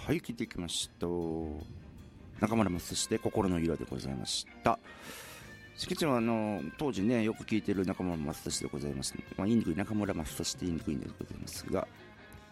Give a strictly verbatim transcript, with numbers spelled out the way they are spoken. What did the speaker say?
はい、聞いていきました。中村松俊で心の色でございました。関ちゃんはあの当時ねよく聞いてる中村松俊でございます、ね、まあ、言いにくい中村松俊って言いにくいんでございますが、